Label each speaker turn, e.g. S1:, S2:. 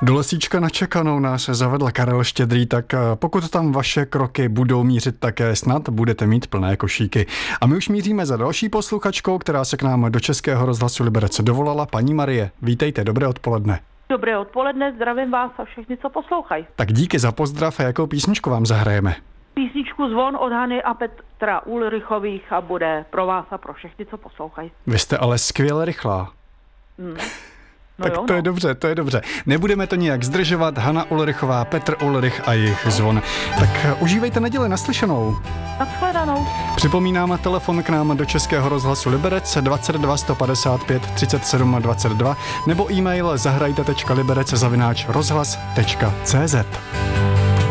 S1: Do lesíčka na čekanou nás zavedl Karel Štědrý, tak pokud tam vaše kroky budou mířit také, snad budete mít plné košíky. A my už míříme za další posluchačkou, která se k nám do Českého rozhlasu Liberec dovolala. Paní Marie, vítejte, dobré odpoledne.
S2: Dobré odpoledne, zdravím vás a všechny, co poslouchají.
S1: Tak díky za pozdrav a jakou písničku vám zahrajeme?
S2: Písničku Zvon od Hany a Petra Ulrichových a bude pro vás a pro všechny, co poslouchají.
S1: Vy jste ale skvěle rychlá.
S2: No
S1: tak
S2: jo,
S1: to je dobře, to je dobře. Nebudeme to nijak zdržovat. Hana Ulrichová, Petr Ulrich a jejich Zvon. Tak užívejte neděli, naslyšenou.
S2: Nashledanou.
S1: Připomínám telefon k nám do Českého rozhlasu Liberec 22 155 37 22 nebo e-mail zahrajte.liberec@rozhlas.cz.